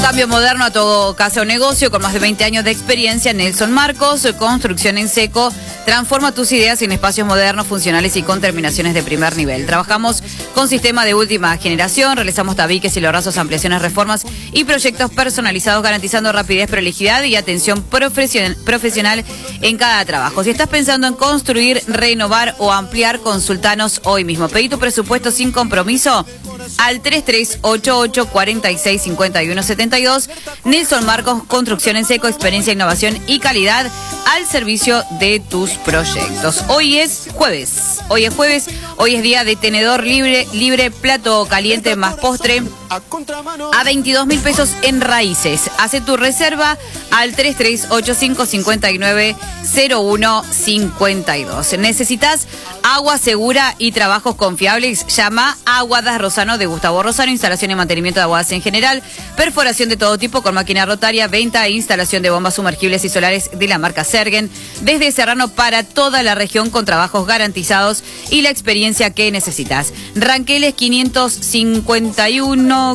Cambio moderno a todo casa o negocio con más de 20 años de experiencia. Nelson Marcos, construcción en seco. Transforma tus ideas en espacios modernos, funcionales y con terminaciones de primer nivel. Trabajamos con sistema de última generación, realizamos tabiques, hilorrazos, ampliaciones, reformas y proyectos personalizados garantizando rapidez, prolijidad y atención profesional en cada trabajo. Si estás pensando en construir, renovar o ampliar, consultanos hoy mismo. Pedí tu presupuesto sin compromiso al 3388 46 51 72. Nelson Marcos, construcción en seco, experiencia, innovación y calidad al servicio de tus proyectos. Hoy es jueves, hoy es día de tenedor libre, plato caliente más postre a 22.000 pesos en raíces. Hace tu reserva al 3385 59 01 52. ¿Necesitas agua segura y trabajos confiables? Llama a Aguadas Rosano de Gustavo Rosano, instalación y mantenimiento de aguadas en general, perforación de todo tipo con máquina rotaria, venta e instalación de bombas sumergibles y solares de la marca Sergen, desde Serrano para toda la región con trabajos garantizados y la experiencia que necesitas. Ranqueles 561,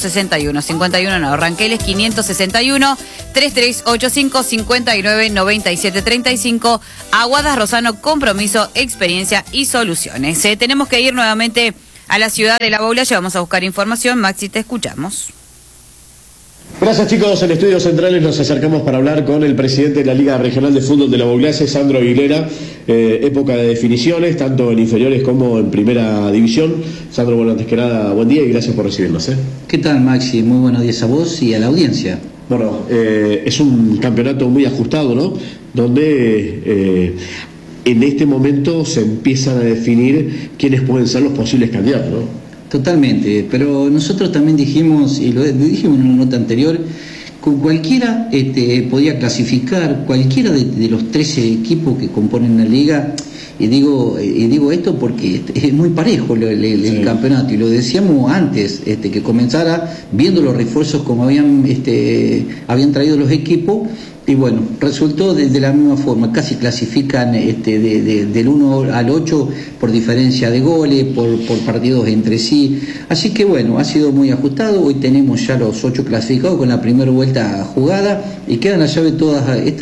Ranqueles 561, 3385 59 97 35. Aguadas Rosano, compromiso, experiencia y soluciones. Tenemos que ir nuevamente a la ciudad de La Baula, vamos a buscar información. Maxi, te escuchamos. Gracias, chicos. En Estudios Centrales nos acercamos para hablar con el presidente de la Liga Regional de Fútbol de La Baulase, Sandro Aguilera. Época de definiciones, tanto en inferiores como en primera división. Sandro, bueno, antes que nada, buen día y gracias por recibirnos. ¿Qué tal, Maxi? Muy buenos días a vos y a la audiencia. Bueno, es un campeonato muy ajustado, ¿no? Donde en este momento se empiezan a definir quiénes pueden ser los posibles candidatos, ¿no? Totalmente, pero nosotros también dijimos, y lo dijimos en una nota anterior, con cualquiera podía clasificar, cualquiera de los 13 equipos que componen la liga, y digo esto porque es muy parejo el campeonato, y lo decíamos antes que comenzara, viendo los refuerzos como habían traído los equipos. Y bueno, resultó de la misma forma, casi clasifican del 1 al 8 por diferencia de goles, por partidos entre sí. Así que bueno, ha sido muy ajustado. Hoy tenemos ya los 8 clasificados con la primera vuelta jugada y quedan las llaves todas,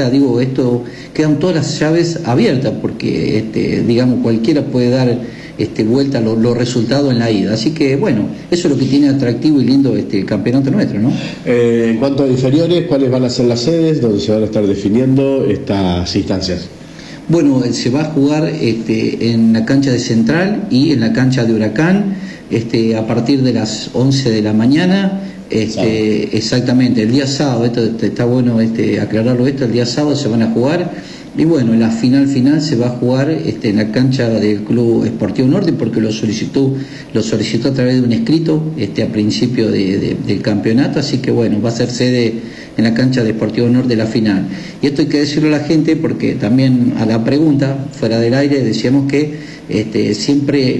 quedan todas las llaves abiertas porque cualquiera puede dar vuelta los resultados en la ida. Así que bueno, eso es lo que tiene atractivo y lindo el campeonato nuestro, ¿no? En cuanto a inferiores, ¿cuáles van a ser las sedes donde se van a estar definiendo estas instancias? Bueno, se va a jugar en la cancha de Central y en la cancha de Huracán a partir de las 11 de la mañana. Exactamente, el día sábado, esto está bueno aclararlo, el día sábado se van a jugar. Y bueno, la final se va a jugar en la cancha del Club Esportivo Norte porque lo solicitó a través de un escrito a principio del campeonato, así que bueno, va a ser sede en la cancha de Esportivo Norte la final. Y esto hay que decirlo a la gente porque también a la pregunta, fuera del aire, decíamos que siempre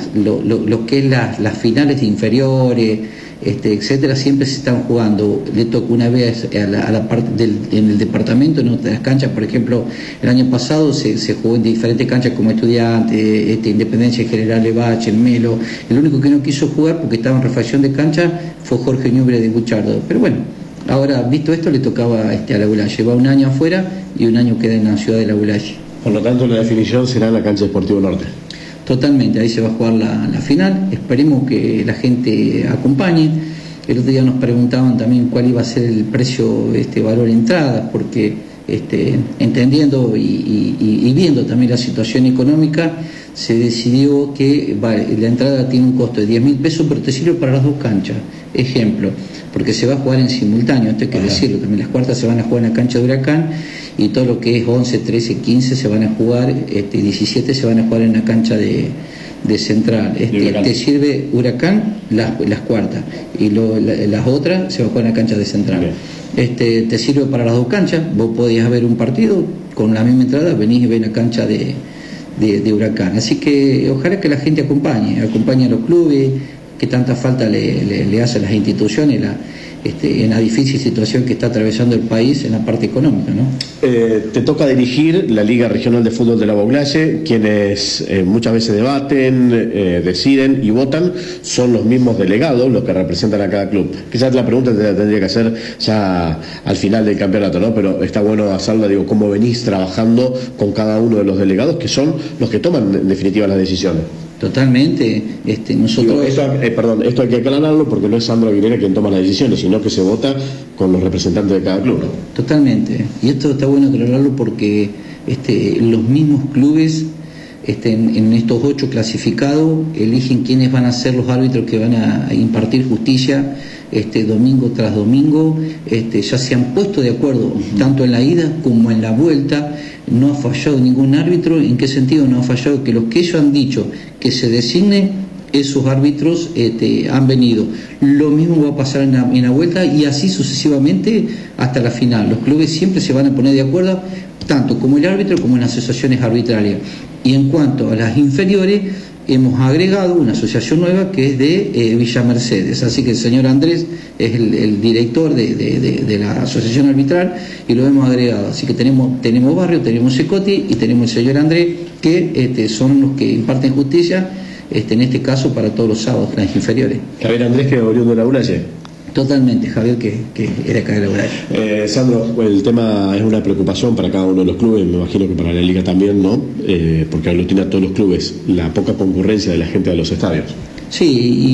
lo que es las finales de inferiores, etcétera, siempre se están jugando. Le toca una vez a la parte en el departamento, en otras canchas. Por ejemplo, el año pasado se jugó en diferentes canchas como Estudiantes, Independencia General de Bache, el Melo. El único que no quiso jugar porque estaba en refacción de cancha fue Jorge Ñuble de Buchardo. Pero bueno, ahora visto esto le tocaba a La Baulaye. Lleva un año afuera y un año queda en la ciudad de La Baulaye. Por lo tanto, la definición será en la cancha de Esportivo Norte. Totalmente, ahí se va a jugar la final. Esperemos que la gente acompañe. El otro día nos preguntaban también cuál iba a ser el precio, valor entrada, porque entendiendo y viendo también la situación económica, se decidió que la entrada tiene un costo de 10.000 pesos, pero te sirve para las dos canchas. Ejemplo, porque se va a jugar en simultáneo, esto hay que decirlo, también las cuartas se van a jugar en la cancha de Huracán y todo lo que es 11, 13, 15 se van a jugar, 17 se van a jugar en la cancha de Central. Te sirve Huracán las cuartas y las otras se van a jugar en la cancha de Central. Te sirve para las dos canchas, vos podías ver un partido con la misma entrada, venís y ves la cancha de Huracán. Así que ojalá que la gente acompañe a los clubes, que tanta falta le hacen las instituciones en la difícil situación que está atravesando el país en la parte económica, ¿no? Te toca dirigir la Liga Regional de Fútbol de la Bauglase, quienes muchas veces debaten, deciden y votan, son los mismos delegados los que representan a cada club. Quizás la pregunta te la tendría que hacer ya al final del campeonato, ¿no? Pero está bueno hacerla, digo, cómo venís trabajando con cada uno de los delegados, que son los que toman en definitiva las decisiones. Totalmente, nosotros... Esto hay que aclararlo porque no es Sandro Aguilera quien toma las decisiones, sino que se vota con los representantes de cada club, ¿no? Totalmente, y esto está bueno aclararlo porque los mismos clubes en estos 8 clasificados eligen quiénes van a ser los árbitros que van a impartir justicia domingo tras domingo. Ya se han puesto de acuerdo tanto en la ida como en la vuelta. No ha fallado ningún árbitro. ¿En qué sentido no ha fallado? Que los que ellos han dicho que se designe, esos árbitros han venido. Lo mismo va a pasar en la vuelta y así sucesivamente hasta la final. Los clubes siempre se van a poner de acuerdo, tanto como el árbitro como en las asociaciones arbitrarias. Y en cuanto a las inferiores, hemos agregado una asociación nueva que es de Villa Mercedes. Así que el señor Andrés es el director de la asociación arbitral y lo hemos agregado. Así que tenemos Barrio, tenemos Secoti y tenemos el señor Andrés, que son los que imparten justicia, en este caso para todos los sábados, las inferiores. Javier Andrés, que es oriundo de la Bauglase. Totalmente, Javier, que era acá de la Bauglase. Sandro, el tema es una preocupación para cada uno de los clubes, me imagino que para la Liga también, ¿no? Porque aglutina a todos los clubes, la poca concurrencia de la gente de los estadios. Sí,